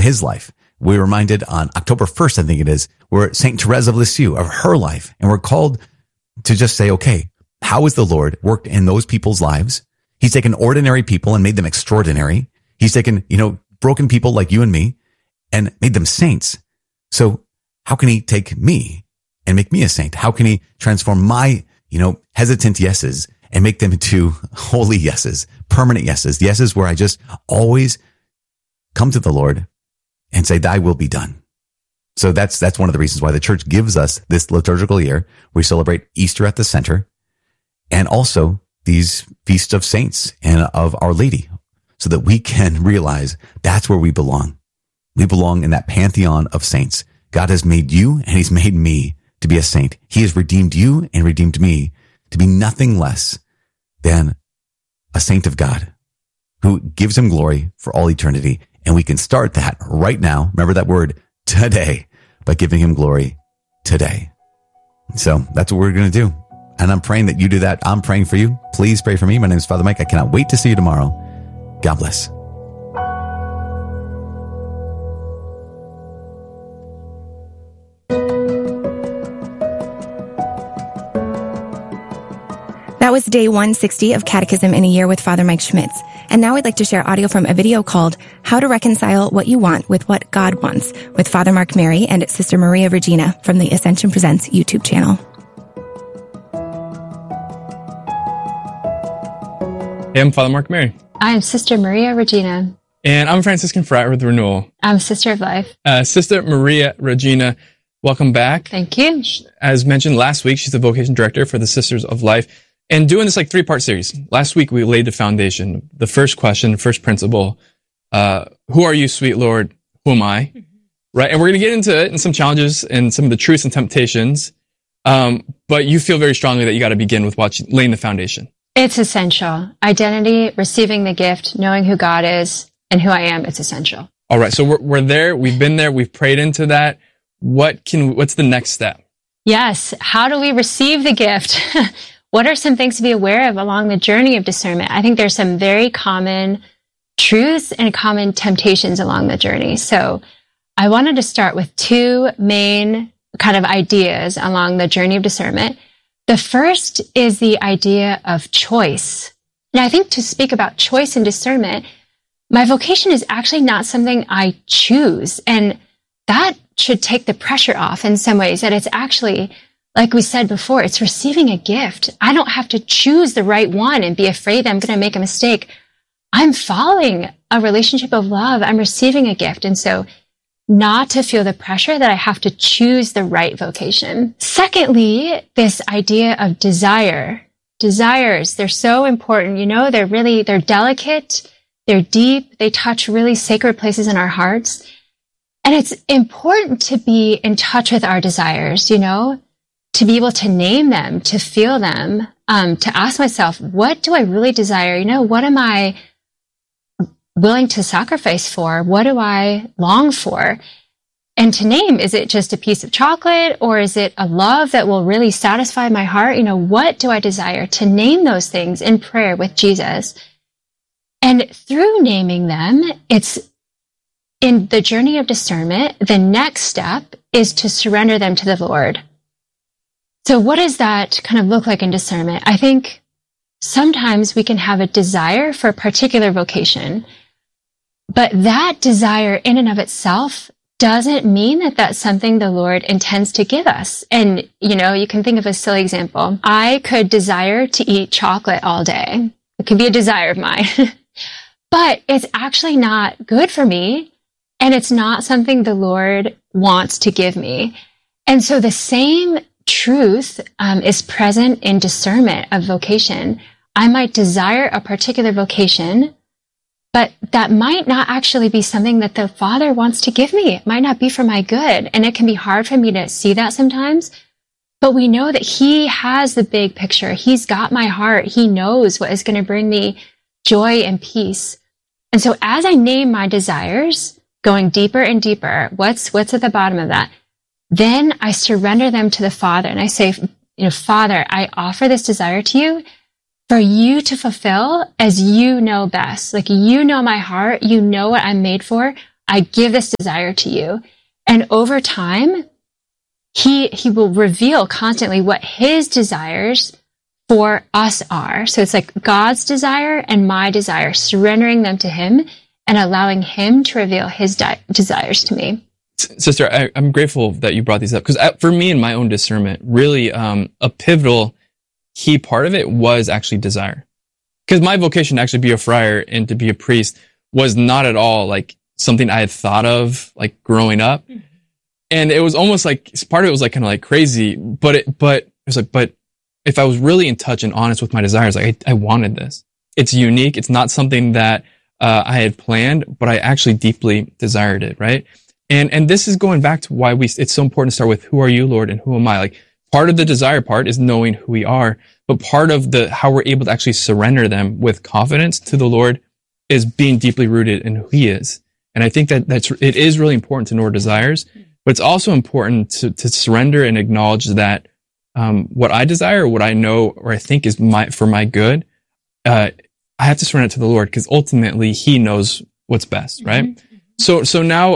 his life. We're reminded on October 1st, I think it is, where St. Therese of Lisieux, of her life. And we're called to just say, okay, how has the Lord worked in those people's lives? He's taken ordinary people and made them extraordinary. He's taken, broken people like you and me and made them saints. So how can he take me and make me a saint? How can he transform my, hesitant yeses and make them into holy yeses, permanent yeses, yeses where I just always come to the Lord and say, thy will be done. So that's one of the reasons why the church gives us this liturgical year. We celebrate Easter at the center and also these feasts of saints and of Our Lady so that we can realize that's where we belong. We belong in that pantheon of saints. God has made you and he's made me to be a saint. He has redeemed you and redeemed me to be nothing less than a saint of God who gives him glory for all eternity. And we can start that right now. Remember that word, today, by giving him glory today. So that's what we're going to do. And I'm praying that you do that. I'm praying for you. Please pray for me. My name is Father Mike. I cannot wait to see you tomorrow. God bless. That was day 160 of Catechism in a Year with Father Mike Schmitz. And now I'd like to share audio from a video called How to Reconcile What You Want with What God Wants with Father Mark Mary and Sister Maria Regina from the Ascension Presents YouTube channel. Hey, I'm Father Mark Mary. I'm Sister Maria Regina. And I'm a Franciscan Friar with Renewal. I'm Sister of Life. Sister Maria Regina, welcome back. Thank you. As mentioned last week, she's the Vocation Director for the Sisters of Life. And doing this like 3-part series. Last week, we laid the foundation. The first question, first principle, who are you, sweet Lord? Who am I? Right? And we're going to get into it and some challenges and some of the truths and temptations. But you feel very strongly that you got to begin with laying the foundation. It's essential. Identity, receiving the gift, knowing who God is and who I am, it's essential. All right. So we're there. We've been there. We've prayed into that. What's the next step? Yes. How do we receive the gift? What are some things to be aware of along the journey of discernment? I think there's some very common truths and common temptations along the journey. So I wanted to start with 2 main kind of ideas along the journey of discernment. The first is the idea of choice. And I think to speak about choice and discernment, my vocation is actually not something I choose. And that should take the pressure off in some ways, that it's actually, like we said before, it's receiving a gift. I don't have to choose the right one and be afraid I'm going to make a mistake. I'm following a relationship of love. I'm receiving a gift. And so not to feel the pressure that I have to choose the right vocation. Secondly, this idea of desire. Desires, they're so important. They're delicate, they're deep, they touch really sacred places in our hearts. And it's important to be in touch with our desires, to be able to name them, to feel them, to ask myself, what do I really desire? What am I willing to sacrifice for? What do I long for? And to name, is it just a piece of chocolate or is it a love that will really satisfy my heart? What do I desire? To name those things in prayer with Jesus. And through naming them, it's in the journey of discernment, the next step is to surrender them to the Lord. So what does that kind of look like in discernment? I think sometimes we can have a desire for a particular vocation, but that desire in and of itself doesn't mean that that's something the Lord intends to give us. And, you can think of a silly example. I could desire to eat chocolate all day. It could be a desire of mine, but it's actually not good for me. And it's not something the Lord wants to give me. And so the same truth is present in discernment of vocation. I might desire a particular vocation, but that might not actually be something that the Father wants to give me. It might not be for my good. And it can be hard for me to see that sometimes. But we know that He has the big picture. He's got my heart. He knows what is going to bring me joy and peace. And so as I name my desires, going deeper and deeper, what's at the bottom of that? Then I surrender them to the Father and I say, Father, I offer this desire to you for you to fulfill as you know best. Like, you know my heart. You know what I'm made for. I give this desire to you. And over time, he will reveal constantly what his desires for us are. So it's like God's desire and my desire, surrendering them to him and allowing him to reveal his desires to me. Sister, I'm grateful that you brought these up, because for me in my own discernment, really a pivotal key part of it was actually desire. Because my vocation to actually be a friar and to be a priest was not at all like something I had thought of like growing up. And it was almost like, part of it was like kind of like crazy, but it was like, but if I was really in touch and honest with my desires, like I wanted this. It's unique. It's not something that I had planned, but I actually deeply desired it, right? And this is going back to why it's so important to start with, who are you, Lord, and who am I? Like, part of the desire part is knowing who we are, but part of how we're able to actually surrender them with confidence to the Lord is being deeply rooted in who he is. And I think it is really important to know our desires, but it's also important to surrender and acknowledge that what I desire, what I know or I think is for my good, I have to surrender it to the Lord, because ultimately he knows what's best, right? Mm-hmm. So now,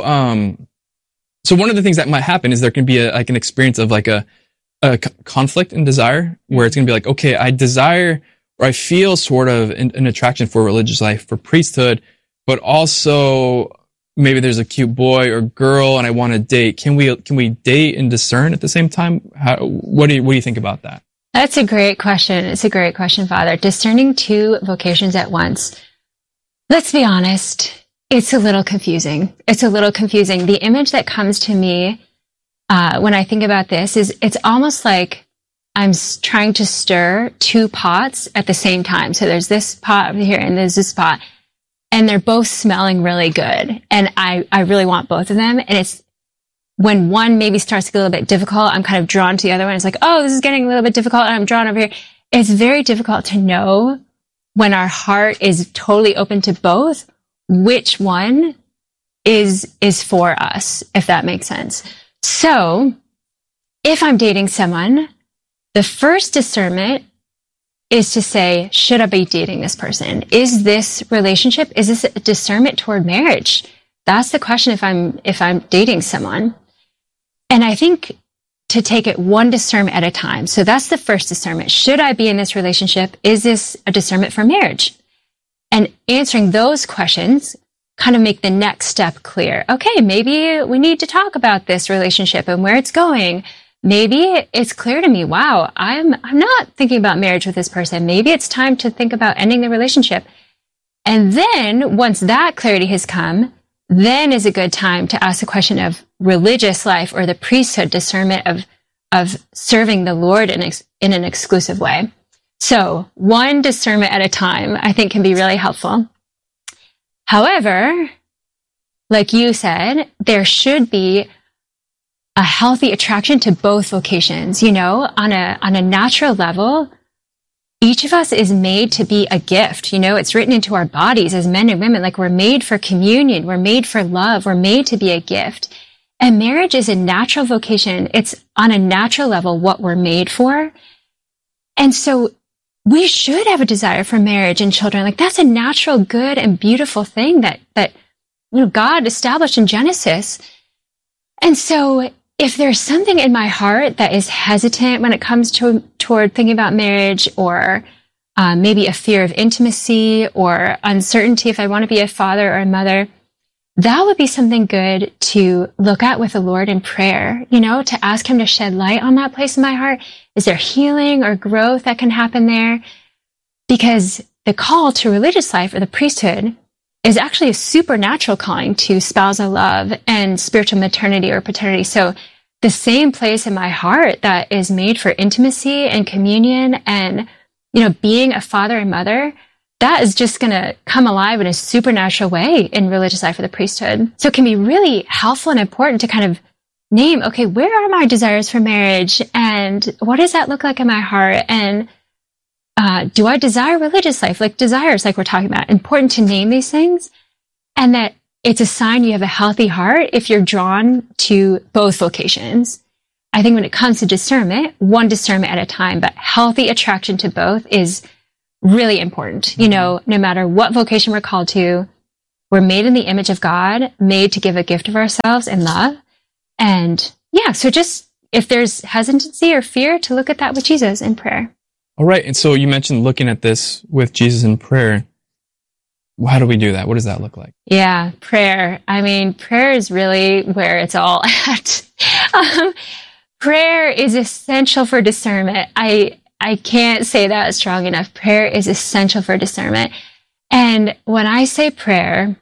so one of the things that might happen is there can be an experience of like a conflict in desire, where it's going to be like, okay, I desire, or I feel sort of an attraction for religious life, for priesthood, but also maybe there's a cute boy or girl and I want to date. Can we date and discern at the same time? What do you think about that? That's a great question. It's a great question, Father. Discerning two vocations at once. Let's be honest. It's a little confusing. The image that comes to me when I think about this is it's almost like I'm trying to stir two pots at the same time. So there's this pot over here and there's this pot, and they're both smelling really good. And I really want both of them. And it's when one maybe starts to get a little bit difficult, I'm kind of drawn to the other one. It's like, oh, this is getting a little bit difficult, and I'm drawn over here. It's very difficult to know when our heart is totally open to both, which one is for us, if that makes sense. So if I'm dating someone, the first discernment is to say, should I be dating this person? Is this relationship, is this a discernment toward marriage? That's the question if I'm dating someone. And I think to take it one discernment at a time. So that's the first discernment. Should I be in this relationship? Is this a discernment for marriage? And answering those questions kind of make the next step clear. Okay, maybe we need to talk about this relationship and where it's going. Maybe it's clear to me, wow, I'm not thinking about marriage with this person. Maybe it's time to think about ending the relationship. And then once that clarity has come, then is a good time to ask the question of religious life or the priesthood discernment of serving the Lord in an exclusive way. So one discernment at a time, I think, can be really helpful. However, like you said, there should be a healthy attraction to both vocations. You know, on a natural level, each of us is made to be a gift. You know, it's written into our bodies as men and women, like we're made for communion, we're made for love, we're made to be a gift. And marriage is a natural vocation. It's on a natural level what we're made for. And so we should have a desire for marriage and children. Like that's a natural, good, and beautiful thing that you know God established in Genesis. And so if there's something in my heart that is hesitant when it comes toward thinking about marriage, or maybe a fear of intimacy or uncertainty if I want to be a father or a mother, that would be something good to look at with the Lord in prayer, you know, to ask him to shed light on that place in my heart. Is there healing or growth that can happen there? Because the call to religious life or the priesthood is actually a supernatural calling to spousal love and spiritual maternity or paternity. So the same place in my heart that is made for intimacy and communion and, you know, being a father and mother, that is just going to come alive in a supernatural way in religious life or the priesthood. So it can be really helpful and important to kind of name, okay, where are my desires for marriage? And what does that look like in my heart? And do I desire religious life? Like desires, like we're talking about. Important to name these things. And that it's a sign you have a healthy heart if you're drawn to both vocations. I think when it comes to discernment, one discernment at a time, but healthy attraction to both is really important. You know, no matter what vocation we're called to, We're made in the image of God, made to give a gift of ourselves in love. And yeah, so just if there's hesitancy or fear, to look at that with Jesus in prayer. All right. And so you mentioned looking at this with Jesus in prayer. How do we do that? What does that look like? Yeah, prayer. I mean, prayer is really where it's all at. Prayer is essential for discernment. I can't say that strong enough. Prayer is essential for discernment. And when I say prayer,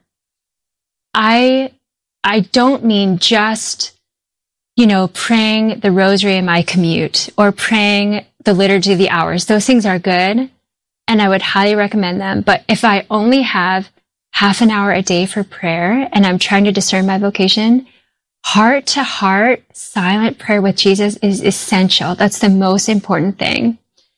I don't mean just, praying the rosary in my commute or praying the liturgy of the hours. Those things are good, and I would highly recommend them. But if I only have half an hour a day for prayer and I'm trying to discern my vocation, heart to heart, silent prayer with Jesus is essential. That's the most important thing.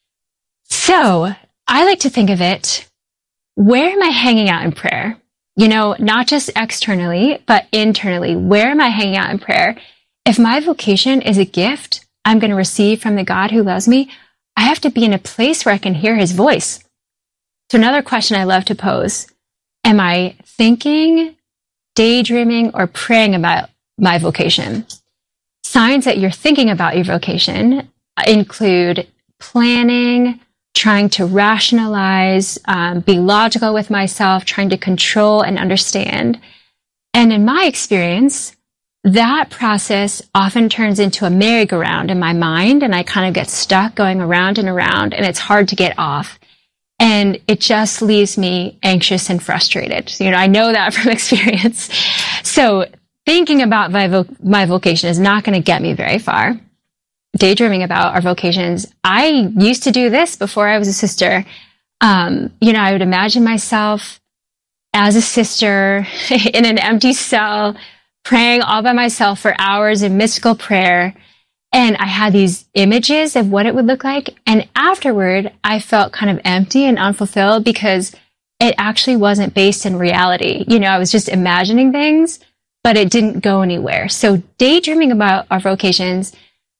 So I like to think of it, where am I hanging out in prayer? Not just externally, but internally. Where am I hanging out in prayer? If my vocation is a gift I'm going to receive from the God who loves me, I have to be in a place where I can hear his voice. So another question I love to pose, am I thinking, daydreaming, or praying about my vocation? Signs that you're thinking about your vocation include planning, trying to rationalize, be logical with myself, trying to control and understand. And in my experience, that process often turns into a merry-go-round in my mind, and I kind of get stuck going around and around, and it's hard to get off. And it just leaves me anxious and frustrated. I know that from experience. So thinking about my vocation is not going to get me very far. Daydreaming about our vocations. I used to do this before I was a sister. I would imagine myself as a sister in an empty cell, praying all by myself for hours in mystical prayer. And I had these images of what it would look like. And afterward, I felt kind of empty and unfulfilled because it actually wasn't based in reality. I was just imagining things, but it didn't go anywhere. So daydreaming about our vocations,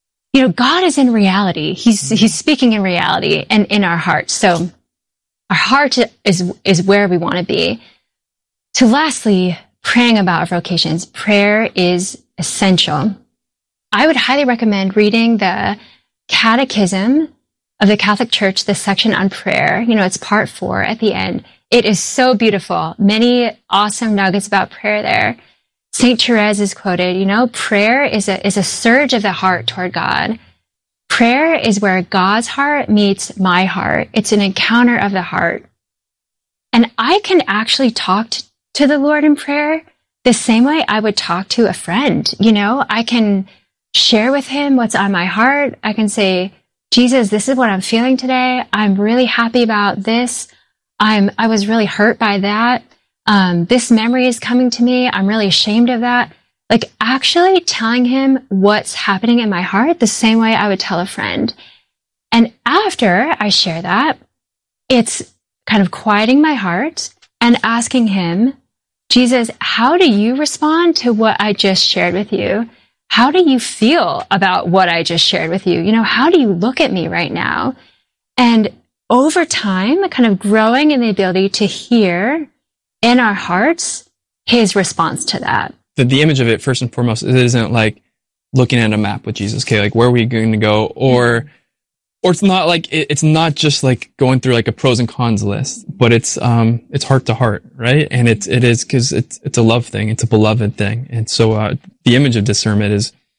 God is in reality. He's speaking in reality and in our hearts. So our heart is where we want to be. So lastly, praying about our vocations. Prayer is essential. I would highly recommend reading the Catechism of the Catholic Church, the section on prayer. It's part 4 at the end. It is so beautiful. Many awesome nuggets about prayer there. St. Therese is quoted, prayer is a surge of the heart toward God. Prayer is where God's heart meets my heart. It's an encounter of the heart. And I can actually talk to the Lord in prayer the same way I would talk to a friend. I can share with him what's on my heart. I can say, Jesus, this is what I'm feeling today. I'm really happy about this. I was really hurt by that. This memory is coming to me. I'm really ashamed of that. Like actually telling him what's happening in my heart the same way I would tell a friend. And after I share that, it's kind of quieting my heart and asking him, Jesus, how do you respond to what I just shared with you? How do you feel about what I just shared with you? How do you look at me right now? And over time, kind of growing in the ability to hear in our hearts his response to that. The image of it, first and foremost, it isn't like looking at a map with Jesus. Okay, like where are we going to go? Or it's not like it's not just like going through like a pros and cons list, but it's heart to heart, right? And it is because it's a love thing, it's a beloved thing, and so the image of discernment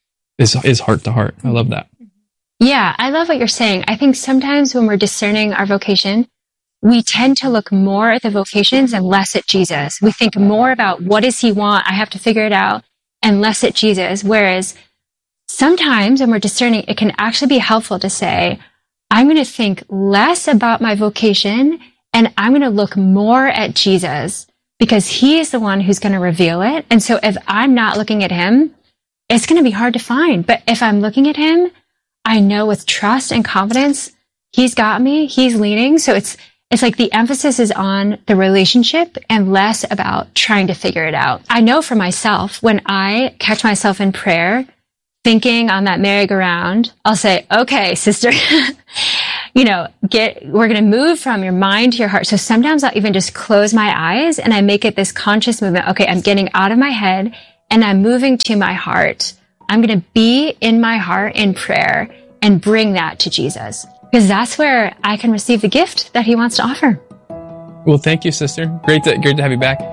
is heart to heart. I love that. Yeah, I love what you're saying. I think sometimes when we're discerning our vocation, we tend to look more at the vocations and less at Jesus. We think more about what does he want? I have to figure it out, and less at Jesus. Whereas sometimes when we're discerning, it can actually be helpful to say, I'm going to think less about my vocation and I'm going to look more at Jesus because he is the one who's going to reveal it. And so if I'm not looking at him, it's going to be hard to find. But if I'm looking at him, I know with trust and confidence, he's got me, he's leading. So it's like the emphasis is on the relationship and less about trying to figure it out. I know for myself, when I catch myself in prayer, thinking on that merry-go-round, I'll say, okay, sister, we're going to move from your mind to your heart. So sometimes I'll even just close my eyes and I make it this conscious movement. Okay, I'm getting out of my head and I'm moving to my heart. I'm going to be in my heart in prayer and bring that to Jesus, because that's where I can receive the gift that he wants to offer. Well, thank you, sister. Great to have you back.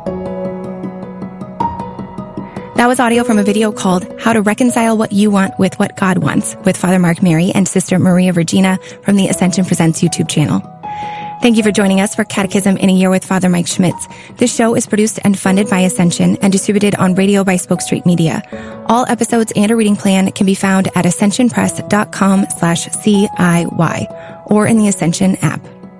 That was audio from a video called How to Reconcile What You Want with What God Wants with Father Mark Mary and Sister Maria Regina from the Ascension Presents YouTube channel. Thank you for joining us for Catechism in a Year with Father Mike Schmitz. This show is produced and funded by Ascension and distributed on radio by Spoke Street Media. All episodes and a reading plan can be found at ascensionpress.com/CIY or in the Ascension app.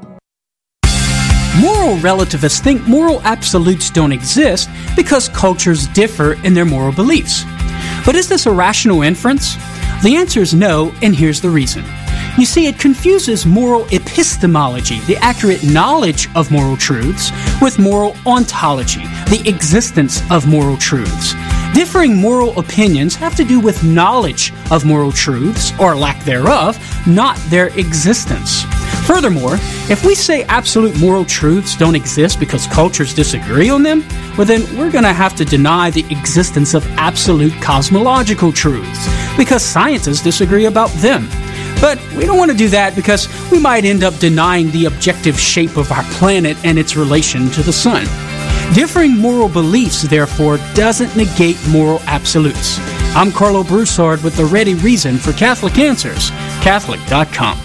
Moral relativists think moral absolutes don't exist because cultures differ in their moral beliefs. But is this a rational inference? The answer is no, and here's the reason. You see, it confuses moral epistemology, the accurate knowledge of moral truths, with moral ontology, the existence of moral truths. Differing moral opinions have to do with knowledge of moral truths, or lack thereof, not their existence. Furthermore, if we say absolute moral truths don't exist because cultures disagree on them, well then we're going to have to deny the existence of absolute cosmological truths, because scientists disagree about them. But we don't want to do that because we might end up denying the objective shape of our planet and its relation to the sun. Differing moral beliefs, therefore, doesn't negate moral absolutes. I'm Carlo Broussard with the ready reason for Catholic Answers, Catholic.com.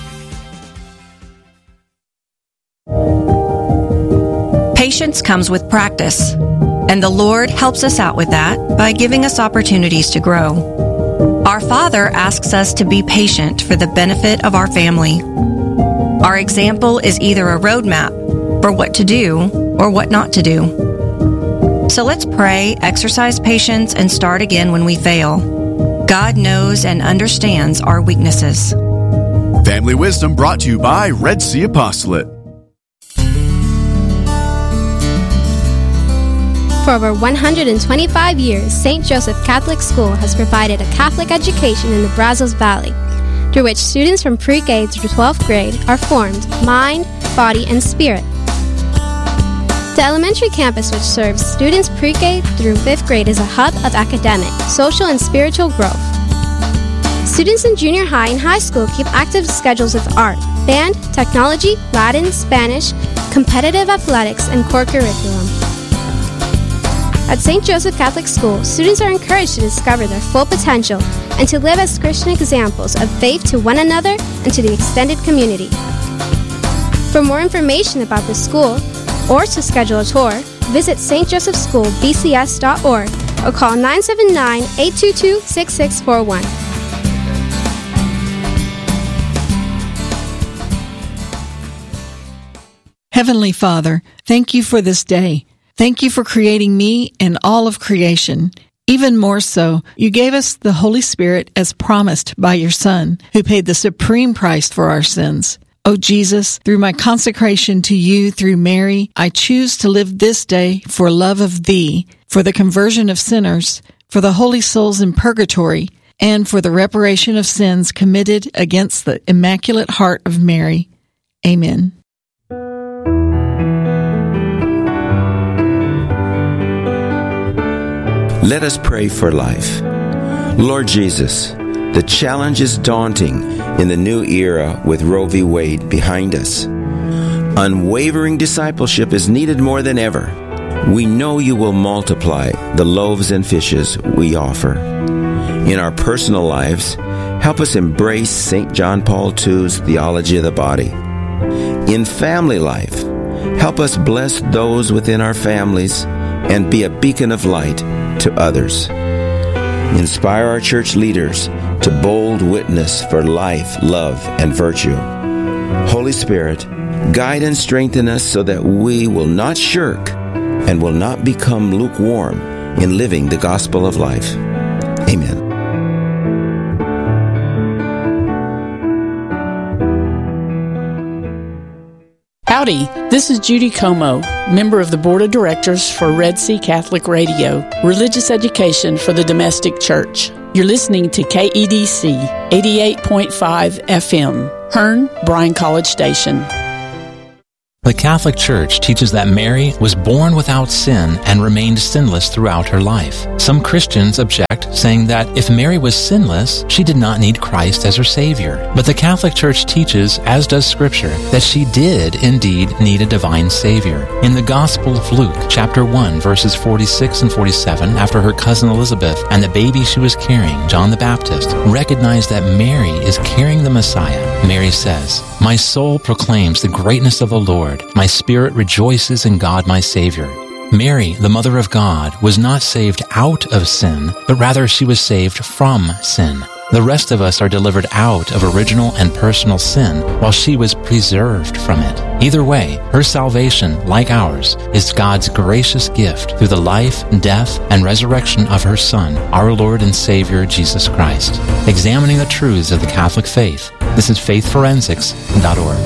Patience comes with practice, and the Lord helps us out with that by giving us opportunities to grow. Our Father asks us to be patient for the benefit of our family. Our example is either a roadmap for what to do or what not to do. So let's pray, exercise patience, and start again when we fail. God knows and understands our weaknesses. Family Wisdom brought to you by Red Sea Apostolate. For over 125 years, St. Joseph Catholic School has provided a Catholic education in the Brazos Valley, through which students from pre-K through 12th grade are formed mind, body, and spirit. The elementary campus, which serves students pre-K through 5th grade, is a hub of academic, social, and spiritual growth. Students in junior high and high school keep active schedules of art, band, technology, Latin, Spanish, competitive athletics, and core curriculum. At St. Joseph Catholic School, students are encouraged to discover their full potential and to live as Christian examples of faith to one another and to the extended community. For more information about the school or to schedule a tour, visit stjosephschoolbcs.org or call 979-822-6641. Heavenly Father, thank you for this day. Thank you for creating me and all of creation. Even more so, you gave us the Holy Spirit as promised by your Son, who paid the supreme price for our sins. O Jesus, through my consecration to you through Mary, I choose to live this day for love of thee, for the conversion of sinners, for the holy souls in purgatory, and for the reparation of sins committed against the Immaculate Heart of Mary. Amen. Let us pray for life. Lord Jesus, the challenge is daunting in the new era with Roe v. Wade behind us. Unwavering discipleship is needed more than ever. We know you will multiply the loaves and fishes we offer. In our personal lives, help us embrace St. John Paul II's theology of the body. In family life, help us bless those within our families and be a beacon of light to others. Inspire our church leaders to bold witness for life, love, and virtue. Holy Spirit, guide and strengthen us so that we will not shirk and will not become lukewarm in living the gospel of life. Amen. Howdy, this is Judy Como, member of the Board of Directors for Red Sea Catholic Radio, religious education for the domestic church. You're listening to KEDC 88.5 FM. Hearn, Bryan College Station. The Catholic Church teaches that Mary was born without sin and remained sinless throughout her life. Some Christians object, saying that if Mary was sinless, she did not need Christ as her Savior. But the Catholic Church teaches, as does Scripture, that she did indeed need a divine Savior. In the Gospel of Luke, chapter 1, verses 46 and 47, after her cousin Elizabeth and the baby she was carrying, John the Baptist, recognized that Mary is carrying the Messiah. Mary says, "My soul proclaims the greatness of the Lord. My spirit rejoices in God my Savior." Mary, the Mother of God, was not saved out of sin, but rather she was saved from sin. The rest of us are delivered out of original and personal sin, while she was preserved from it. Either way, her salvation, like ours, is God's gracious gift through the life, death, and resurrection of her Son, our Lord and Savior, Jesus Christ. Examining the truths of the Catholic faith, this is faithforensics.org.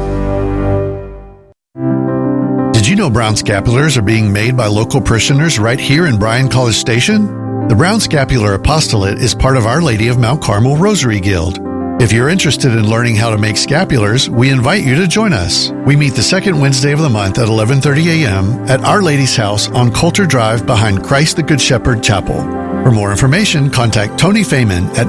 Did you know brown scapulars are being made by local parishioners right here in Bryan College Station? The Brown Scapular Apostolate is part of Our Lady of Mount Carmel Rosary Guild. If you're interested in learning how to make scapulars, we invite you to join us. We meet the second Wednesday of the month at 11:30 a.m. at Our Lady's house on Coulter Drive behind Christ the Good Shepherd Chapel. For more information, contact Tony Feynman at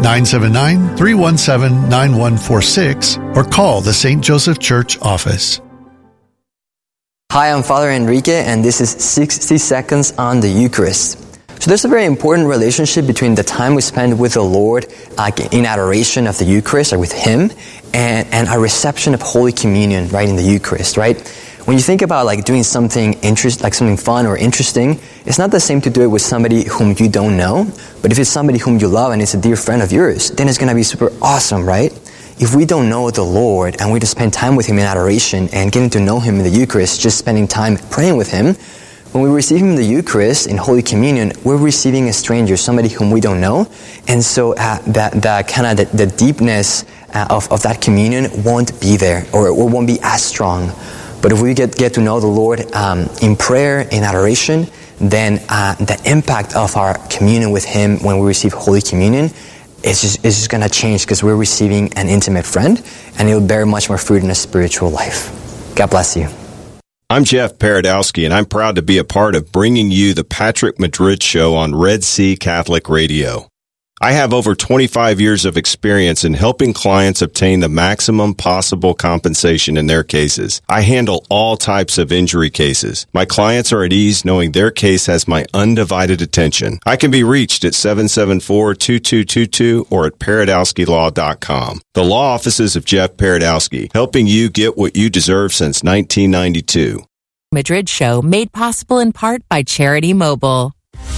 979-317-9146 or call the St. Joseph Church office. Hi, I'm Father Enrique, and this is 60 Seconds on the Eucharist. So there's a very important relationship between the time we spend with the Lord in adoration of the Eucharist or with Him and our reception of Holy Communion, right, in the Eucharist, right? When you think about doing something something fun or interesting, it's not the same to do it with somebody whom you don't know, but if it's somebody whom you love and it's a dear friend of yours, then it's going to be super awesome, right? If we don't know the Lord and we just spend time with Him in adoration and getting to know Him in the Eucharist, just spending time praying with Him, when we receive Him in the Eucharist, in Holy Communion, we're receiving a stranger, somebody whom we don't know. And so the deepness of that communion won't be there, or it won't be as strong. But if we get to know the Lord in prayer, in adoration, then the impact of our communion with Him when we receive Holy Communion it's just going to change because we're receiving an intimate friend, and it will bear much more fruit in a spiritual life. God bless you. I'm Jeff Paradowski, and I'm proud to be a part of bringing you the Patrick Madrid Show on Red Sea Catholic Radio. I have over 25 years of experience in helping clients obtain the maximum possible compensation in their cases. I handle all types of injury cases. My clients are at ease knowing their case has my undivided attention. I can be reached at 774-2222 or at paradowskilaw.com. The law offices of Jeff Paradowski, helping you get what you deserve since 1992. Madrid Show, made possible in part by Charity Mobile.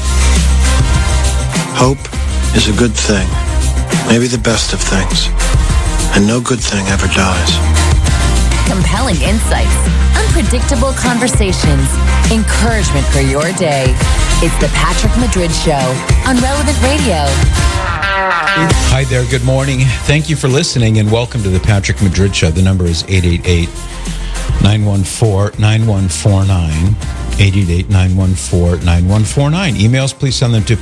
Hope is a good thing, maybe the best of things, and no good thing ever dies. Compelling insights, unpredictable conversations, encouragement for your day. It's the Patrick Madrid Show on Relevant Radio. Hi there, good morning. Thank you for listening and welcome to the Patrick Madrid Show. The number is 888-914-9149. 888-914-9149. Emails, please send them to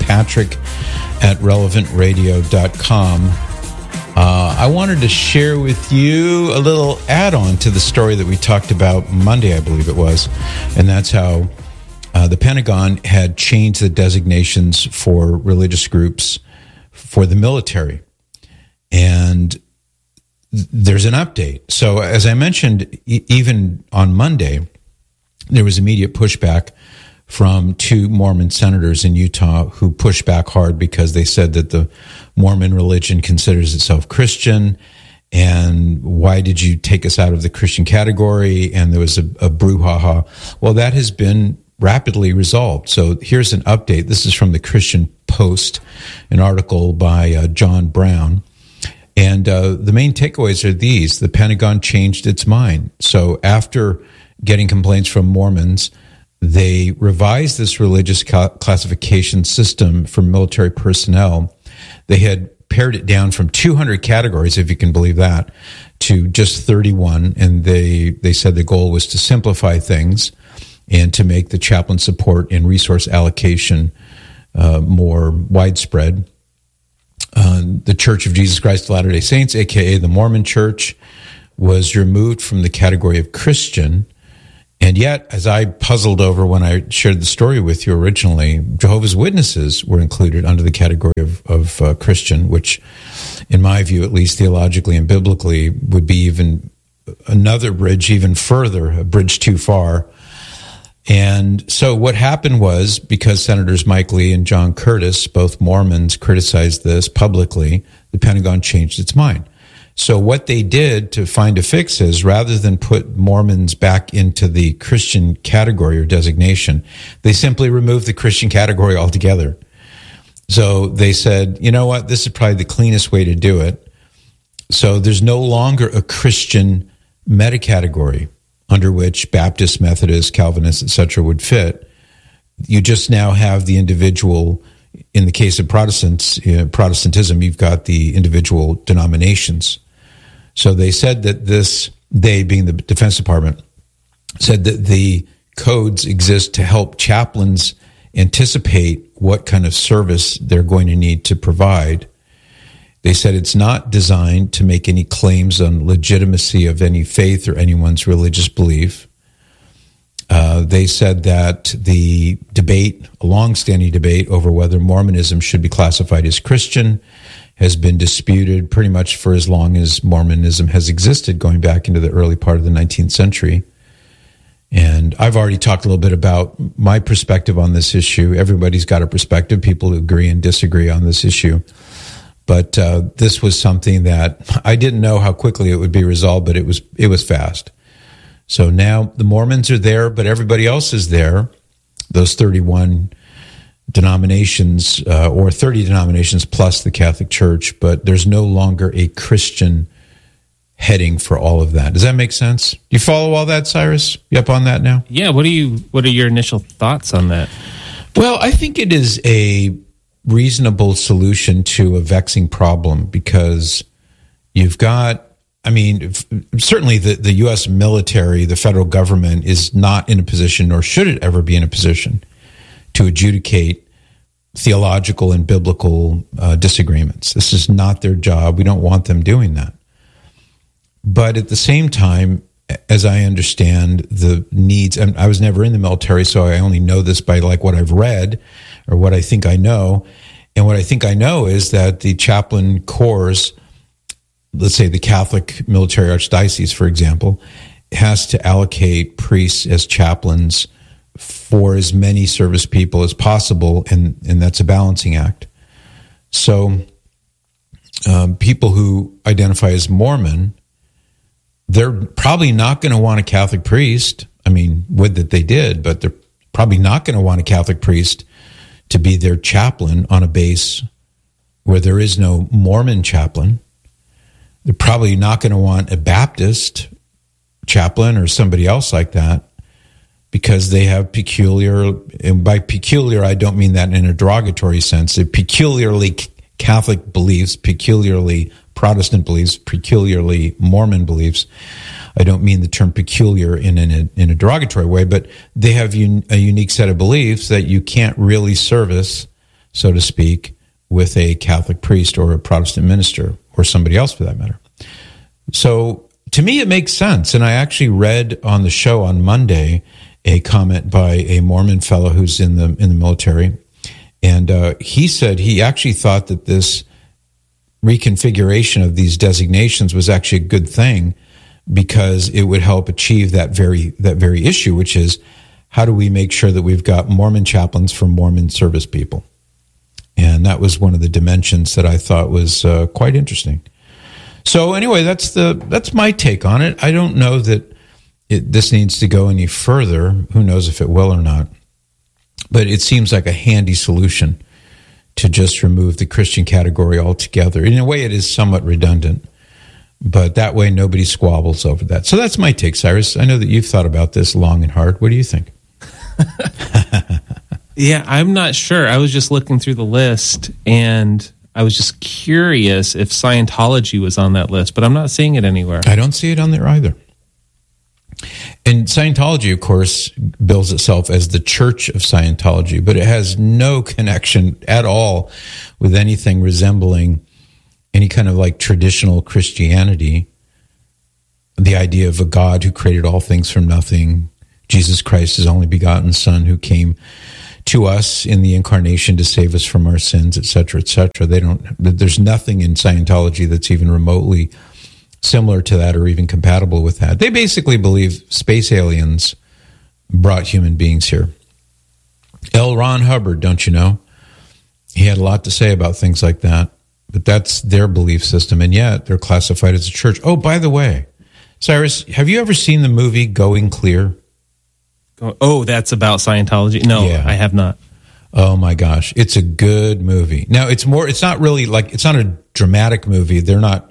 patrick@relevantradio.com. I wanted to share with you a little add-on to the story that we talked about Monday, I believe it was, and that's how the Pentagon had changed the designations for religious groups for the military. And there's an update. So as I mentioned, even on Monday, there was immediate pushback from two Mormon senators in Utah who pushed back hard because they said that the Mormon religion considers itself Christian, and why did you take us out of the Christian category? And there was a brouhaha. Well, that has been rapidly resolved. So here's an update. This is from the Christian Post, an article by John Brown. And the main takeaways are these. The Pentagon changed its mind. So after getting complaints from Mormons, they revised this religious classification system for military personnel. They had pared it down from 200 categories, if you can believe that, to just 31. And they said the goal was to simplify things and to make the chaplain support and resource allocation more widespread. the Church of Jesus Christ of Latter-day Saints, aka the Mormon Church, was removed from the category of Christian. And yet, as I puzzled over when I shared the story with you originally, Jehovah's Witnesses were included under the category of Christian, which, in my view, at least theologically and biblically, would be even another bridge, even further, a bridge too far. And so what happened was, because Senators Mike Lee and John Curtis, both Mormons, criticized this publicly, the Pentagon changed its mind. So what they did to find a fix is, rather than put Mormons back into the Christian category or designation, they simply removed the Christian category altogether. So they said, you know what, this is probably the cleanest way to do it. So there's no longer a Christian meta-category under which Baptists, Methodists, Calvinists, etc. would fit. You just now have the individual. In the case of Protestantism, you've got the individual denominations. So they said that they being the Defense Department, said that the codes exist to help chaplains anticipate what kind of service they're going to need to provide. They said it's not designed to make any claims on legitimacy of any faith or anyone's religious belief. They said that the debate, a long-standing debate over whether Mormonism should be classified as Christian, has been disputed pretty much for as long as Mormonism has existed, going back into the early part of the 19th century. And I've already talked a little bit about my perspective on this issue. Everybody's got a perspective. People agree and disagree on this issue. But this was something that I didn't know how quickly it would be resolved, but it was fast. So now the Mormons are there, but everybody else is there. Those 31 denominations, or 30 denominations plus the Catholic Church, but there's no longer a Christian heading for all of that. Does that make sense? Do you follow all that, Cyrus? You up on that now? Yeah. What are your initial thoughts on that? Well, I think it is a reasonable solution to a vexing problem, because you've got, certainly the U.S. military, the federal government, is not in a position, nor should it ever be in a position, to adjudicate theological and biblical disagreements. This is not their job. We don't want them doing that. But at the same time, as I understand the needs, and I was never in the military, so I only know this by like what I've read or what I think I know. And what I think I know is that the chaplain corps, let's say the Catholic military archdiocese, for example, has to allocate priests as chaplains for as many service people as possible, and that's a balancing act. So people who identify as Mormon, they're probably not going to want a Catholic priest. Would that they did, but they're probably not going to want a Catholic priest to be their chaplain on a base where there is no Mormon chaplain. They're probably not going to want a Baptist chaplain or somebody else like that, because they have peculiar, and by peculiar, I don't mean that in a derogatory sense, they're peculiarly Catholic beliefs, peculiarly Protestant beliefs, peculiarly Mormon beliefs. I don't mean the term peculiar in a derogatory way, but they have a unique set of beliefs that you can't really service, so to speak, with a Catholic priest or a Protestant minister or somebody else for that matter. So to me, it makes sense. And I actually read on the show on Monday a comment by a Mormon fellow who's in the military. And he said he actually thought that this reconfiguration of these designations was actually a good thing, because it would help achieve that very issue, which is, how do we make sure that we've got Mormon chaplains for Mormon service people? And that was one of the dimensions that I thought was quite interesting. So anyway, that's my take on it. I don't know that this needs to go any further. Who knows if it will or not? But it seems like a handy solution to just remove the Christian category altogether. In a way, it is somewhat redundant, but that way nobody squabbles over that. So that's my take, Cyrus. I know that you've thought about this long and hard. What do you think? Yeah, I'm not sure. I was just looking through the list, and I was just curious if Scientology was on that list, but I'm not seeing it anywhere. I don't see it on there either. And Scientology, of course, bills itself as the Church of Scientology, but it has no connection at all with anything resembling any kind of like traditional Christianity. The idea of a God who created all things from nothing, Jesus Christ, his only begotten Son, who came to us in the incarnation to save us from our sins, etc., etc. There's nothing in Scientology that's even remotely similar to that or even compatible with that. They basically believe space aliens brought human beings here. L. Ron Hubbard, don't you know? He had a lot to say about things like that, but that's their belief system, and yet they're classified as a church. Oh, by the way, Cyrus, have you ever seen the movie Going Clear? Oh, that's about Scientology? No, yeah. I have not. Oh my gosh, it's a good movie. Now, it's not a dramatic movie. They're not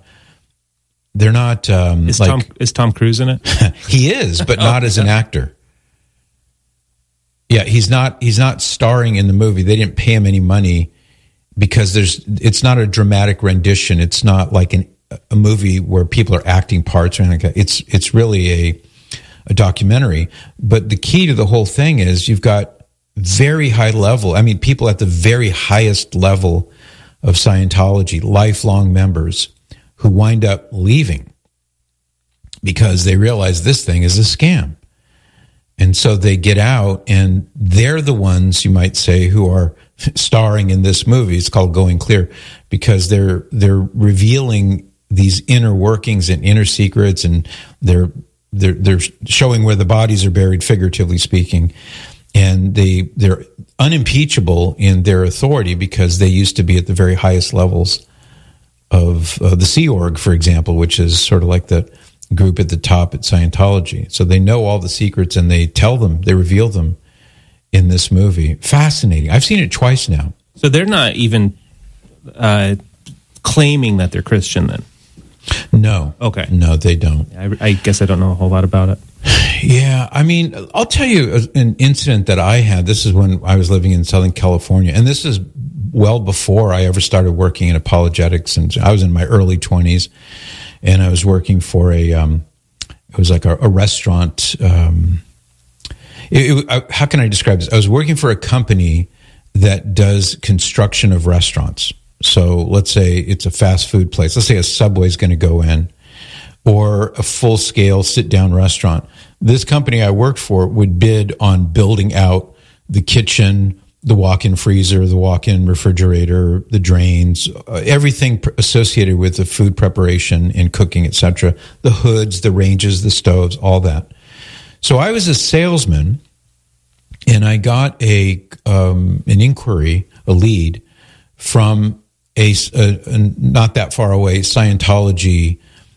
is Tom Cruise in it? He is, but not as an actor. Yeah, he's not starring in the movie. They didn't pay him any money because it's not a dramatic rendition. It's not like a movie where people are acting parts or anything like that. It's really a documentary. But the key to the whole thing is you've got very high level, people at the very highest level of Scientology, lifelong members, who wind up leaving because they realize this thing is a scam. And so they get out, and they're the ones, you might say, who are starring in this movie. It's called Going Clear because they're revealing these inner workings and inner secrets, and they're showing where the bodies are buried, figuratively speaking. And they're unimpeachable in their authority because they used to be at the very highest levels of the Sea Org, for example, which is sort of like the group at the top at Scientology. So they know all the secrets, and they reveal them in this movie. Fascinating. I've seen it twice now. So they're not even claiming that they're Christian then? No. Okay. No, they don't. I guess I don't know a whole lot about it. Yeah, I'll tell you an incident that I had. This is when I was living in Southern California, and this is well before I ever started working in apologetics, and I was in my early 20s, and I was working for it was like a restaurant. How can I describe this? I was working for a company that does construction of restaurants. So let's say it's a fast food place. Let's say a Subway's going to go in, or a full-scale sit-down restaurant. This company I worked for would bid on building out the kitchen, the walk-in freezer, the walk-in refrigerator, the drains, everything associated with the food preparation and cooking, etc. The hoods, the ranges, the stoves, all that. So I was a salesman, and I got an inquiry, a lead, from a not that far away Scientology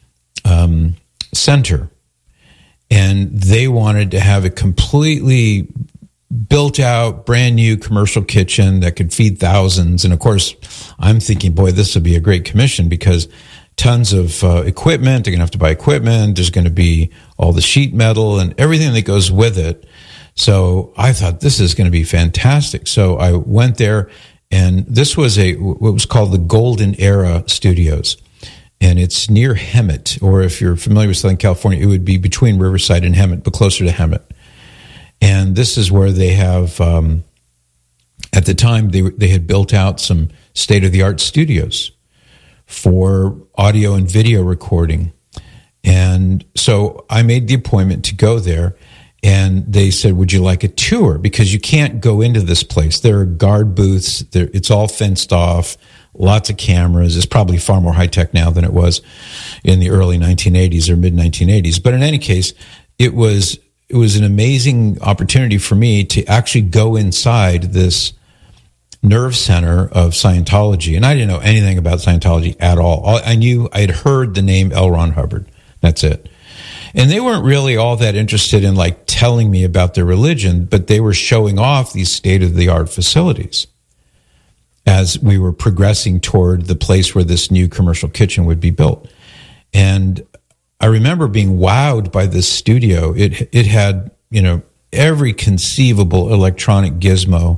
center, and they wanted to have a completely built out, brand new commercial kitchen that could feed thousands. And of course, I'm thinking, boy, this would be a great commission because tons of equipment. They're going to have to buy equipment. There's going to be all the sheet metal and everything that goes with it. So I thought this is going to be fantastic. So I went there, and this was what was called the Golden Era Studios. And it's near Hemet, or if you're familiar with Southern California, it would be between Riverside and Hemet, but closer to Hemet. And this is where they have, at the time, they had built out some state-of-the-art studios for audio and video recording. And so I made the appointment to go there, and they said, would you like a tour? Because you can't go into this place. There are guard booths. It's all fenced off. Lots of cameras. It's probably far more high-tech now than it was in the early 1980s or mid-1980s. But in any case, it was an amazing opportunity for me to actually go inside this nerve center of Scientology. And I didn't know anything about Scientology at all. I knew I had heard the name L. Ron Hubbard. That's it. And they weren't really all that interested in like telling me about their religion, but they were showing off these state-of-the-art facilities as we were progressing toward the place where this new commercial kitchen would be built. And I remember being wowed by this studio. It had, every conceivable electronic gizmo,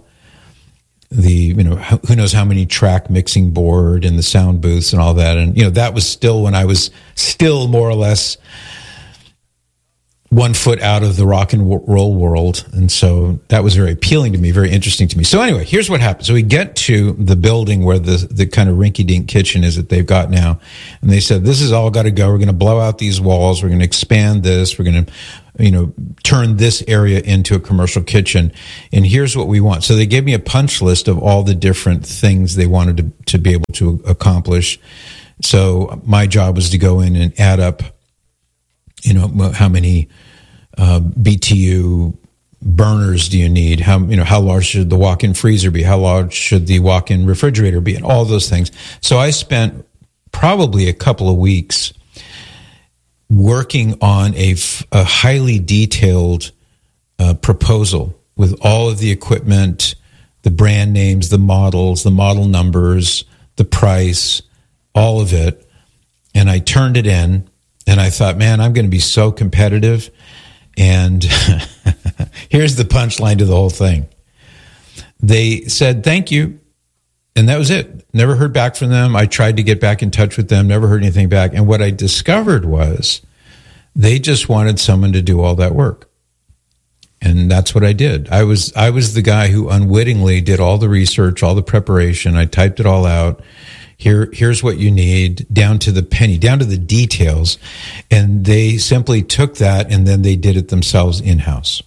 who knows how many track mixing board and the sound booths and all that. And, that was still when I was still more or less 1 foot out of the rock and roll world. And so that was very appealing to me, very interesting to me. So anyway, here's what happens. So we get to the building where the kind of rinky-dink kitchen is that they've got now. And they said, this has all got to go. We're going to blow out these walls. We're going to expand this. We're going to, turn this area into a commercial kitchen. And here's what we want. So they gave me a punch list of all the different things they wanted to be able to accomplish. So my job was to go in and add up, how many BTU burners do you need? How large should the walk-in freezer be? How large should the walk-in refrigerator be? And all those things. So I spent probably a couple of weeks working on a highly detailed proposal with all of the equipment, the brand names, the models, the model numbers, the price, all of it. And I turned it in. And I thought, man, I'm going to be so competitive. And here's the punchline to the whole thing. They said, thank you. And that was it. Never heard back from them. I tried to get back in touch with them, never heard anything back. And what I discovered was they just wanted someone to do all that work. And that's what I did. I was the guy who unwittingly did all the research, all the preparation. I typed it all out. Here's what you need, down to the penny, down to the details. And they simply took that and then they did it themselves in-house.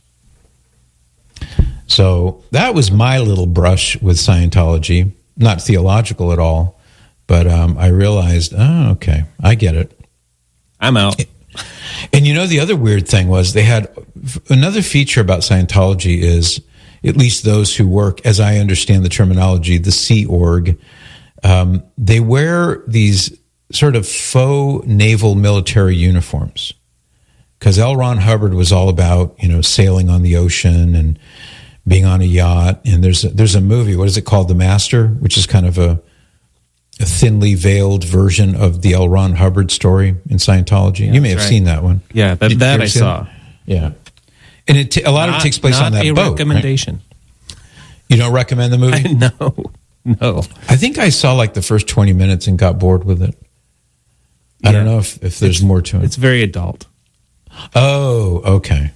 So that was my little brush with Scientology. Not theological at all, but I realized, okay, I get it. I'm out. And the other weird thing was they had another feature about Scientology is, at least those who work, as I understand the terminology, the Sea Org, they wear these sort of faux naval military uniforms, because L. Ron Hubbard was all about, sailing on the ocean and being on a yacht. And there's a movie, what is it called? The Master, which is kind of a thinly veiled version of the L. Ron Hubbard story in Scientology. Yeah, you may have seen that one. Yeah, that I saw. Yeah. And a lot of it takes place on that boat. Not a recommendation. Right? You don't recommend the movie? No. I think I saw like the first 20 minutes and got bored with it. I don't know if there's more to it. It's very adult. Oh, okay.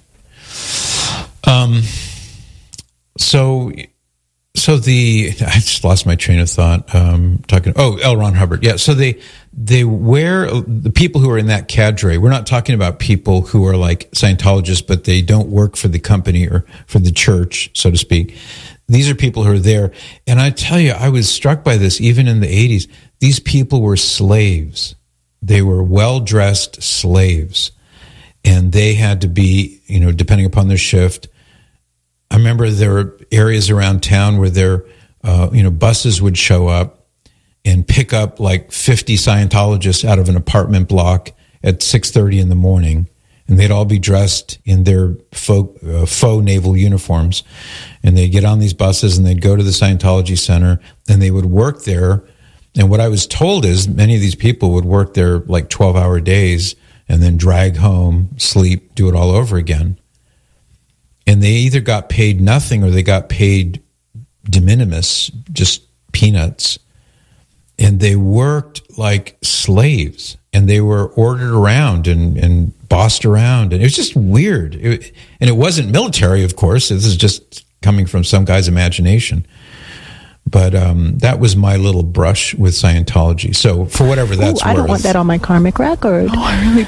So I just lost my train of thought. L. Ron Hubbard. Yeah. So they wear, the people who are in that cadre, we're not talking about people who are like Scientologists, but they don't work for the company or for the church, so to speak. These are people who are there. And I tell you, I was struck by this even in the 80s. These people were slaves. They were well-dressed slaves. And they had to be, depending upon their shift. I remember there were areas around town where their, buses would show up and pick up like 50 Scientologists out of an apartment block at 6:30 in the morning. And they'd all be dressed in their faux naval uniforms. And they'd get on these buses and they'd go to the Scientology Center and they would work there. And what I was told is many of these people would work there like 12-hour days and then drag home, sleep, do it all over again. And they either got paid nothing or they got paid de minimis, just peanuts. And they worked like slaves. And they were ordered around and bossed around. And it was just weird. And it wasn't military, of course. This is just coming from some guy's imagination. But that was my little brush with Scientology. So for whatever that's worth. I don't want that on my karmic record. Oh, I really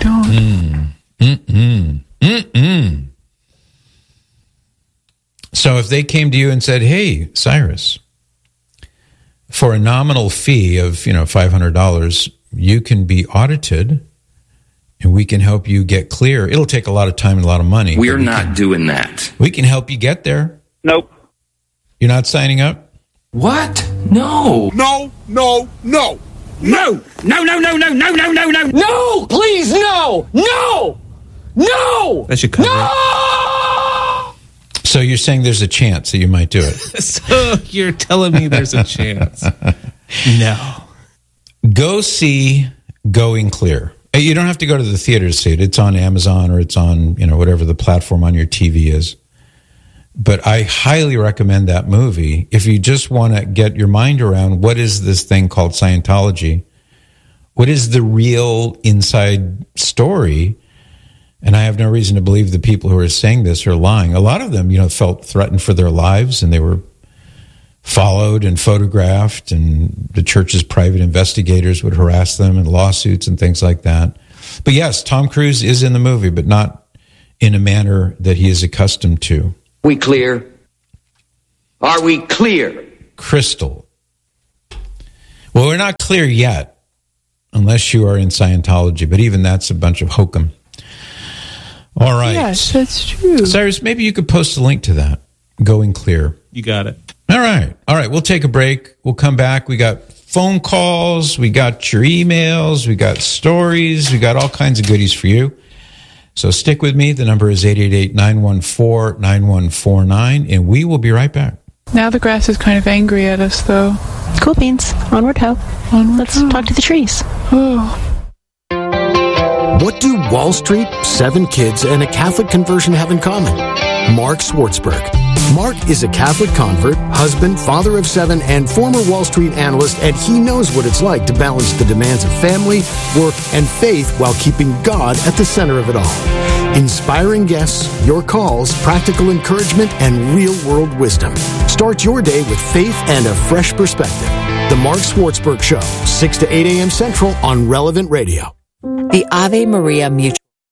don't. So if they came to you and said, hey, Cyrus, for a nominal fee of, $500, you can be audited and we can help you get clear. It'll take a lot of time and a lot of money. We're not doing that. We can help you get there. Nope. You're not signing up? What? No. No. No, please, no. That should cover it. So you're saying there's a chance that you might do it? So you're telling me there's a chance? No. Go see Going Clear. You don't have to go to the theater to see it. It's on Amazon or it's on, whatever the platform on your TV is. But I highly recommend that movie if you just want to get your mind around what is this thing called Scientology? What is the real inside story? And I have no reason to believe the people who are saying this are lying. A lot of them, felt threatened for their lives, and they were followed and photographed, and the church's private investigators would harass them and lawsuits and things like that. But yes, Tom Cruise is in the movie, but not in a manner that he is accustomed to. We clear? Are we clear? Crystal. Well, we're not clear yet, unless you are in Scientology, but even that's a bunch of hokum. All right. Yes, that's true. Cyrus, maybe you could post a link to that. Going clear. You got it. All right. We'll take a break. We'll come back. We got phone calls. We got your emails. We got stories. We got all kinds of goodies for you. So stick with me. The number is 888-914-9149, and we will be right back. Now the grass is kind of angry at us, though. Cool beans. Onward ho. Let's talk to the trees. Oh. What do Wall Street, 7 kids, and a Catholic conversion have in common? Mark Schwartzberg. Mark is a Catholic convert, husband, father of 7, and former Wall Street analyst, and he knows what it's like to balance the demands of family, work, and faith while keeping God at the center of it all. Inspiring guests, your calls, practical encouragement, and real-world wisdom. Start your day with faith and a fresh perspective. The Mark Schwartzberg Show, 6 to 8 a.m. Central on Relevant Radio. The Ave Maria Mutual.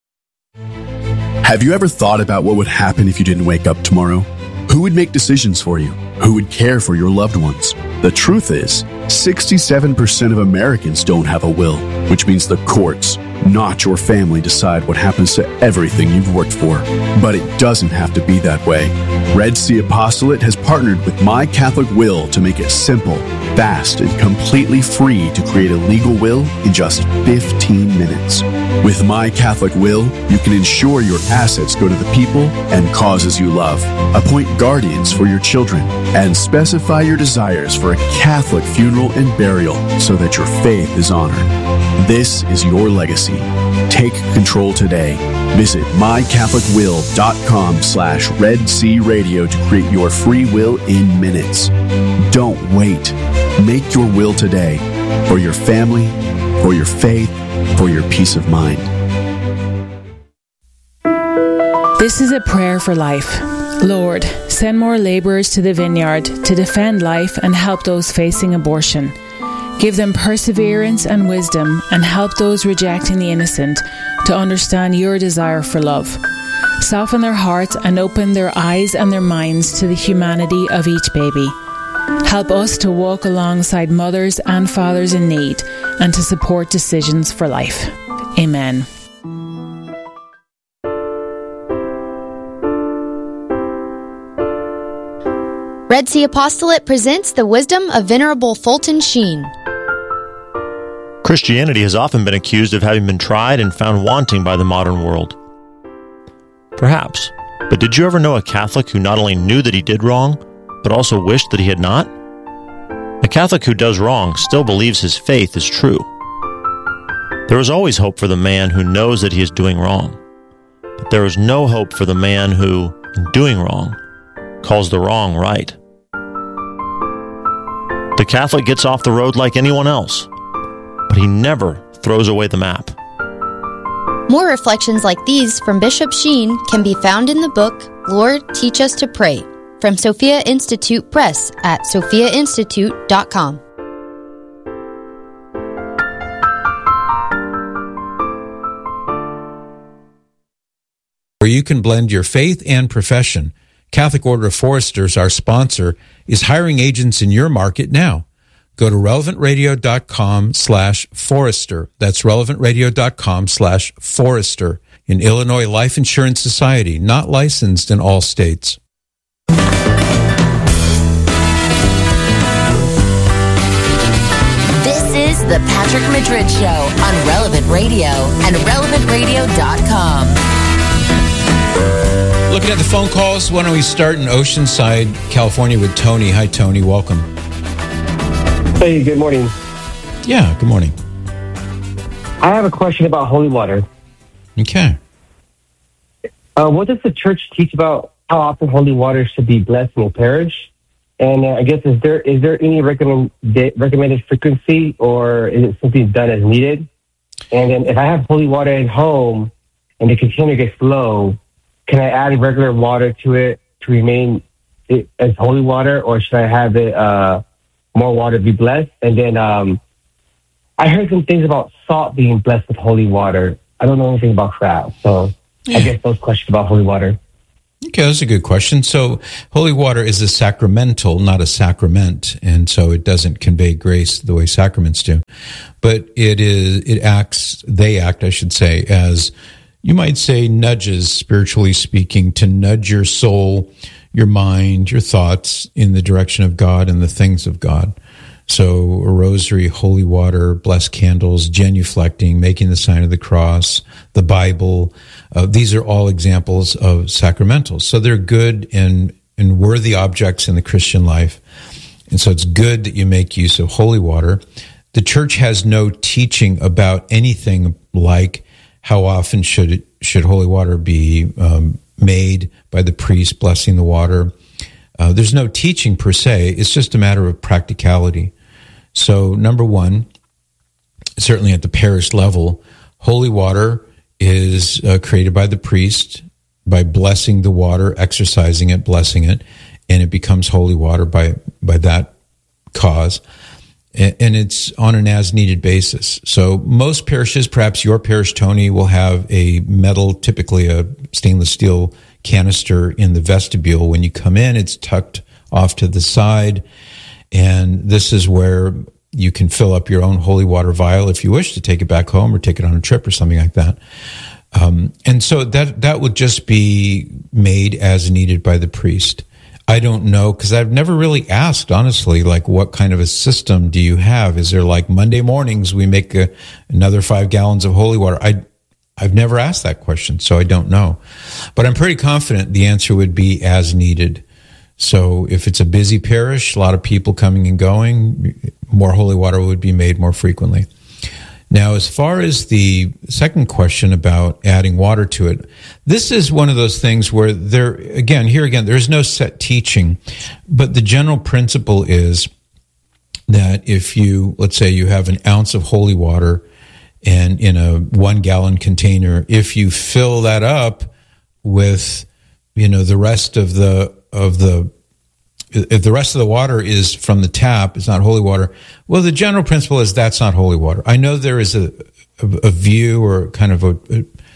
Have you ever thought about what would happen if you didn't wake up tomorrow? Who would make decisions for you? Who would care for your loved ones? The truth is, 67% of Americans don't have a will, which means the courts, not your family, decide what happens to everything you've worked for. But it doesn't have to be that way. Red Sea Apostolate has partnered with My Catholic Will to make it simple, fast, and completely free to create a legal will in just 15 minutes. With My Catholic Will, you can ensure your assets go to the people and causes you love, appoint guardians for your children, and specify your desires for a Catholic funeral and burial so that your faith is honored. This is your legacy. Take control today. Visit mycatholicwill.com/Red Sea Radio to create your free will in minutes. Don't wait. Make your will today for your family, for your faith, for your peace of mind. This is a prayer for life. Lord, send more laborers to the vineyard to defend life and help those facing abortion. Give them perseverance and wisdom, and help those rejecting the innocent to understand your desire for love. Soften their hearts and open their eyes and their minds to the humanity of each baby. Help us to walk alongside mothers and fathers in need and to support decisions for life. Amen. Red Sea Apostolate presents the wisdom of Venerable Fulton Sheen. Christianity has often been accused of having been tried and found wanting by the modern world. Perhaps, but did you ever know a Catholic who not only knew that he did wrong, but also wished that he had not? A Catholic who does wrong still believes his faith is true. There is always hope for the man who knows that he is doing wrong, but there is no hope for the man who, in doing wrong, calls the wrong right. The Catholic gets off the road like anyone else, but he never throws away the map. More reflections like these from Bishop Sheen can be found in the book, Lord, Teach Us to Pray, from Sophia Institute Press at sophiainstitute.com. Where you can blend your faith and profession. Catholic Order of Foresters, our sponsor, is hiring agents in your market now. Go to relevantradio.com/Forester. That's relevantradio.com/Forester. In Illinois Life Insurance Society, not licensed in all states. This is the Patrick Madrid Show on Relevant Radio and relevantradio.com. Looking at the phone calls, why don't we start in Oceanside, California with Tony. Hi, Tony. Welcome. Hey, good morning. Yeah, good morning. I have a question about holy water. Okay. What does the church teach about how often holy water should be blessed in a parish? And I guess, is there any recommended frequency, or is it something done as needed? And then if I have holy water at home, and the container gets low, can I add regular water to it to remain it as holy water, or should I have it more water be blessed? And then I heard some things about salt being blessed with holy water. I don't know anything about crab, so I guess those questions about holy water. Okay, that's a good question. So holy water is a sacramental, not a sacrament, and so it doesn't convey grace the way sacraments do. But they act, I should say, as, you might say, nudges, spiritually speaking, to nudge your soul, your mind, your thoughts in the direction of God and the things of God. So a rosary, holy water, blessed candles, genuflecting, making the sign of the cross, the Bible, these are all examples of sacramentals. So they're good and worthy objects in the Christian life. And so it's good that you make use of holy water. The church has no teaching about anything like how often should holy water be made by the priest blessing the water. There's no teaching per se. It's just a matter of practicality. So, number one, certainly at the parish level, holy water is created by the priest by blessing the water, exercising it, blessing it, and it becomes holy water by that cause. And it's on an as-needed basis. So most parishes, perhaps your parish, Tony, will have a metal, typically a stainless steel canister in the vestibule. When you come in, it's tucked off to the side, and this is where you can fill up your own holy water vial if you wish to take it back home or take it on a trip or something like that. And so that would just be made as needed by the priest. I don't know, because I've never really asked, honestly, like, what kind of a system do you have? Is there like Monday mornings we make another 5 gallons of holy water? I've never asked that question, so I don't know. But I'm pretty confident the answer would be as needed. So if it's a busy parish, a lot of people coming and going, more holy water would be made more frequently. Now, as far as the second question about adding water to it, this is one of those things where there's no set teaching, but the general principle is that if let's say you have an ounce of holy water and in a 1 gallon container, if you fill that up with, the rest of if the rest of the water is from the tap, it's not holy water. Well, the general principle is that's not holy water. I know there is a view or kind of a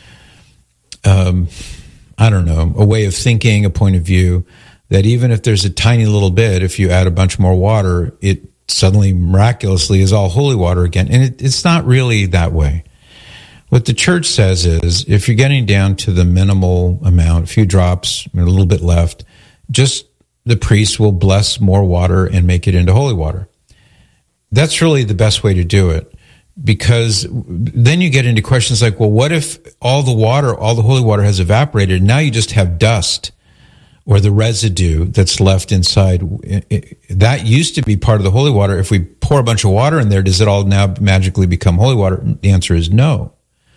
way of thinking, a point of view, that even if there's a tiny little bit, if you add a bunch more water, it suddenly miraculously is all holy water again. And it's not really that way. What the church says is, if you're getting down to the minimal amount, a few drops, a little bit left, just the priest will bless more water and make it into holy water. That's really the best way to do it, because then you get into questions like, well, what if all the holy water has evaporated, and now you just have dust or the residue that's left inside? That used to be part of the holy water. If we pour a bunch of water in there, does it all now magically become holy water? The answer is no.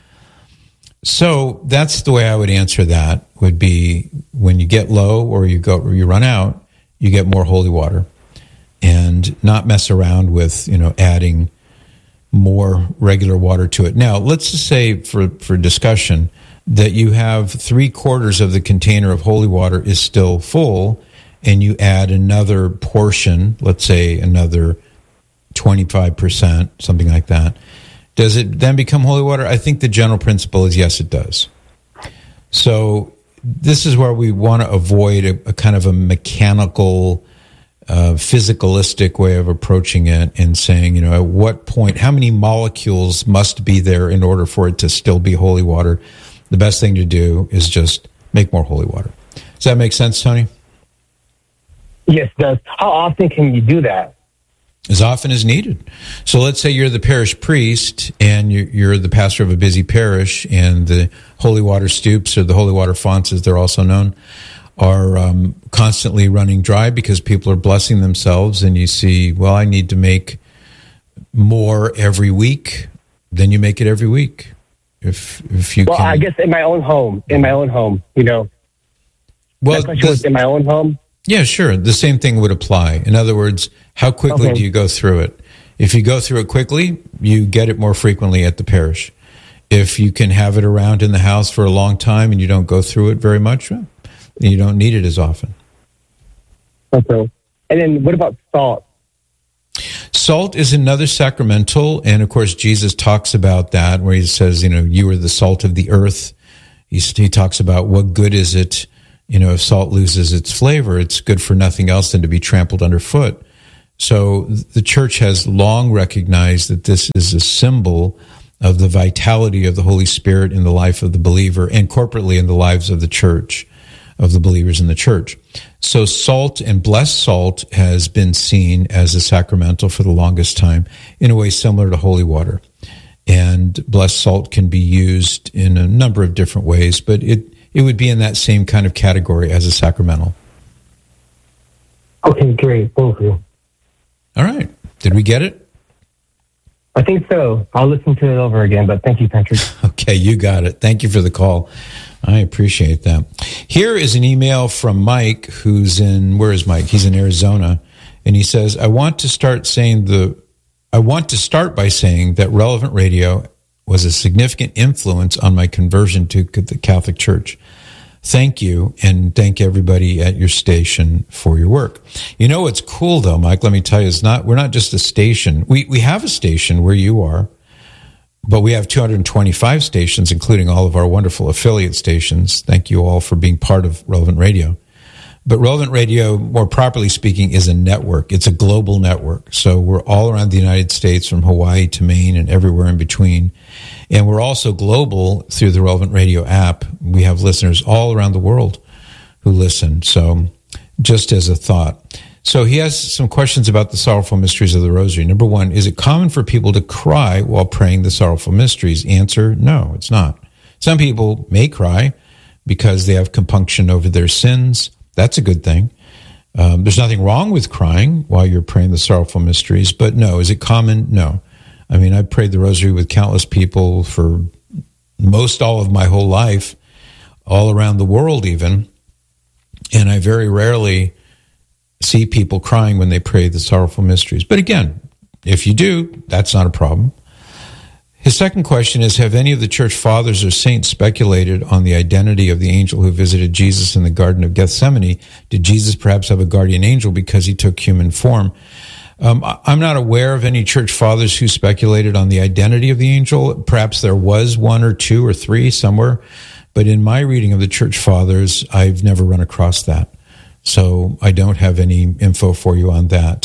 So that's the way I would answer that, would be when you get low or you run out, you get more holy water, and not mess around with, adding more regular water to it. Now, let's just say for discussion that you have 3/4 of the container of holy water is still full, and you add another portion, let's say another 25%, something like that. Does it then become holy water? I think the general principle is yes, it does. So this is where we want to avoid a kind of a mechanical, physicalistic way of approaching it and saying, at what point, how many molecules must be there in order for it to still be holy water? The best thing to do is just make more holy water. Does that make sense, Tony? Yes, it does. How often can you do that? As often as needed. So let's say you're the parish priest and you're the pastor of a busy parish, and the holy water stoups, or the holy water fonts as they're also known, are constantly running dry because people are blessing themselves, and you see, well, I need to make more every week. Then you make it every week. If you can. Well, I guess in my own home, Well, in my own home. Yeah, sure. The same thing would apply. In other words, how quickly do you go through it? If you go through it quickly, you get it more frequently at the parish. If you can have it around in the house for a long time and you don't go through it very much, then you don't need it as often. Okay. And then what about salt? Salt is another sacramental, and of course Jesus talks about that, where he says, you are the salt of the earth. He talks about what good is it, if salt loses its flavor, it's good for nothing else than to be trampled underfoot. So the church has long recognized that this is a symbol of the vitality of the Holy Spirit in the life of the believer and corporately in the lives of the church, of the believers in the church. So salt and blessed salt has been seen as a sacramental for the longest time in a way similar to holy water. And blessed salt can be used in a number of different ways, but it would be in that same kind of category as a sacramental. Okay, great. Thank you. All right. Did we get it? I think so. I'll listen to it over again, but thank you, Patrick. Okay, you got it. Thank you for the call. I appreciate that. Here is an email from Mike, where is Mike? He's in Arizona, and he says, I want to start by saying that Relevant Radio was a significant influence on my conversion to the Catholic Church. Thank you, and thank everybody at your station for your work. What's cool, though, Mike, let me tell you, we're not just a station. We have a station where you are, but we have 225 stations, including all of our wonderful affiliate stations. Thank you all for being part of Relevant Radio. But Relevant Radio, more properly speaking, is a network. It's a global network. So we're all around the United States, from Hawaii to Maine and everywhere in between. And we're also global through the Relevant Radio app. We have listeners all around the world who listen. So just as a thought. So he has some questions about the sorrowful mysteries of the Rosary. Number one, is it common for people to cry while praying the sorrowful mysteries? Answer, no, it's not. Some people may cry because they have compunction over their sins. That's a good thing. There's nothing wrong with crying while you're praying the sorrowful mysteries, but no. Is it common? No. I mean, I prayed the Rosary with countless people for most all of my whole life, all around the world even, and I very rarely see people crying when they pray the sorrowful mysteries. But again, if you do, that's not a problem. His second question is, have any of the church fathers or saints speculated on the identity of the angel who visited Jesus in the Garden of Gethsemane? Did Jesus perhaps have a guardian angel because he took human form? I'm not aware of any church fathers who speculated on the identity of the angel. Perhaps there was one or two or three somewhere, but in my reading of the church fathers, I've never run across that. So I don't have any info for you on that.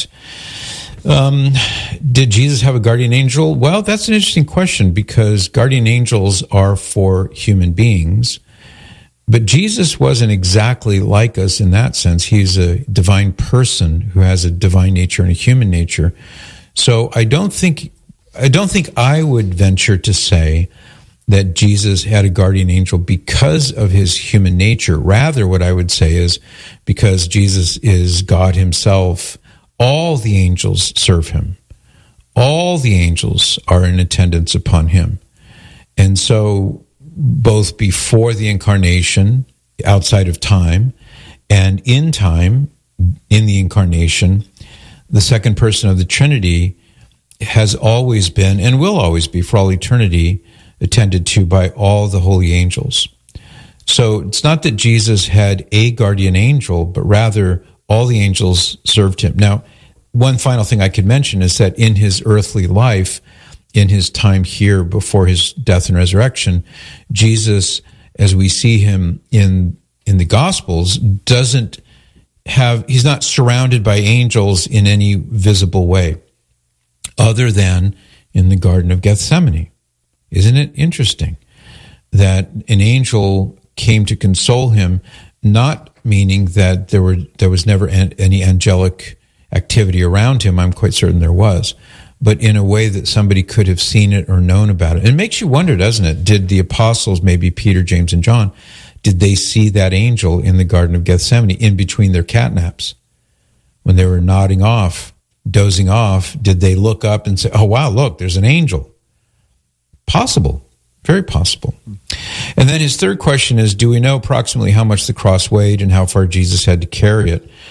Did Jesus have a guardian angel? Well, that's an interesting question, because guardian angels are for human beings. But Jesus wasn't exactly like us in that sense. He's a divine person who has a divine nature and a human nature. So I don't think I would venture to say that Jesus had a guardian angel because of his human nature. Rather, what I would say is because Jesus is God himself, all the angels serve him. All the angels are in attendance upon him. And so both before the incarnation, outside of time, and in time, in the incarnation, the second person of the Trinity has always been and will always be for all eternity attended to by all the holy angels. So it's not that Jesus had a guardian angel, but rather all the angels served him. Now, one final thing I could mention is that in his earthly life, in his time here before his death and resurrection, Jesus, as we see him in the Gospels, he's not surrounded by angels in any visible way, other than in the Garden of Gethsemane. Isn't it interesting that an angel came to console him, not meaning that there was never any angelic activity around him? I'm quite certain there was, but in a way that somebody could have seen it or known about it. It makes you wonder, doesn't it? Did the apostles, maybe Peter, James, and John, did they see that angel in the Garden of Gethsemane in between their catnaps? When they were nodding off, dozing off, did they look up and say, oh, wow, look, there's an angel? Possible. Very possible. And then his third question is, do we know approximately how much the cross weighed and how far Jesus had to carry it?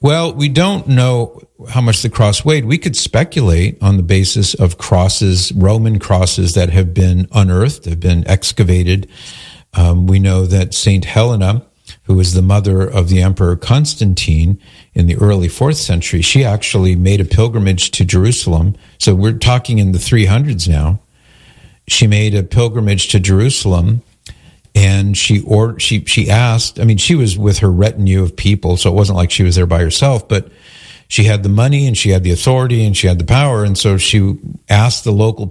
Well, we don't know how much the cross weighed. We could speculate on the basis of crosses, Roman crosses that have been unearthed, have been excavated. We know that Saint Helena, who was the mother of the Emperor Constantine in the early 4th century, she actually made a pilgrimage to Jerusalem. So we're talking in the 300s now. She made a pilgrimage to Jerusalem, and she asked, I mean, she was with her retinue of people, so it wasn't like she was there by herself, but she had the money and she had the authority and she had the power, and so she asked the local